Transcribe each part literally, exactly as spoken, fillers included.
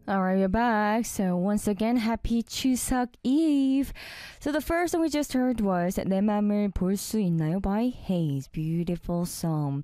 All right, we're back. So once again, happy Chuseok Eve. So the first song we just heard was 내 맘을 볼 수 있나요 by Haze. Beautiful song.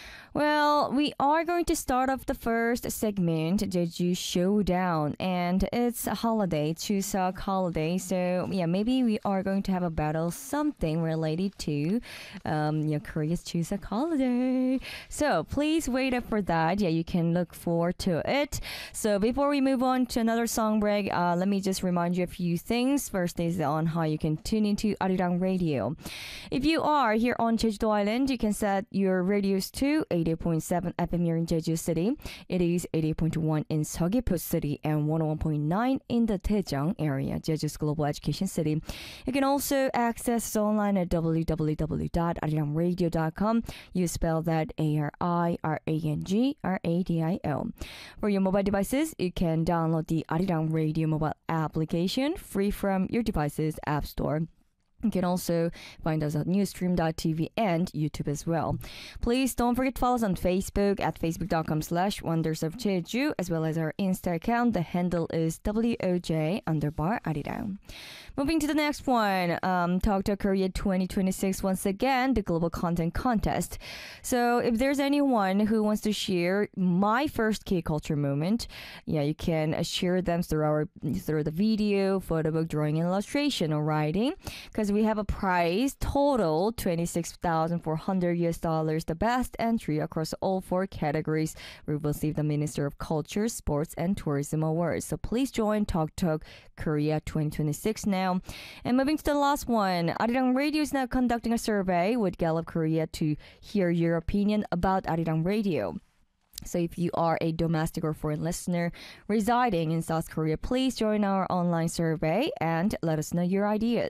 Well, we are going to start off the first segment, Jeju Showdown, and it's a holiday, Chuseok holiday. So yeah, maybe we are going to have a battle, something related to, um, you know, Korea's Chuseok holiday. So please wait up for that. Yeah, you can look forward to it. So before we move on to another song break, uh, let me just remind you a few things. First is on how you can tune into Arirang Radio. If you are here on Jeju Island, you can set your radios to eighty point seven F M here in Jeju City. It is eighty point one in Seogwipo City and one oh one point nine in the Daejeong area, Jeju's global education city. You can also access us online at w w w dot arirang radio dot com. You spell that A R I R A N G R A D I O. For your mobile devices, you can download the Arirang Radio mobile application free from your device's app store. You can also find us at newsstream dot t v and YouTube as well. Please don't forget to follow us on Facebook at facebook.com slash wonders of Jeju, as well as our Insta account. The handle is W O J underbar Arirang. Moving to the next one, um, Talk to Korea twenty twenty-six, once again, the Global Content Contest. So if there's anyone who wants to share my first K-culture moment, yeah, you can uh, share them through our through the video, photo book, drawing, and illustration, or writing, because we have a prize total twenty-six thousand four hundred U S dollars, the best entry across all four categories. We will receive the Minister of Culture, Sports, and Tourism Awards. So please join Talk Talk Korea twenty twenty-six now. And moving to the last one, Arirang Radio is now conducting a survey with Gallup Korea to hear your opinion about Arirang Radio. So if you are a domestic or foreign listener residing in South Korea, please join our online survey and let us know your ideas.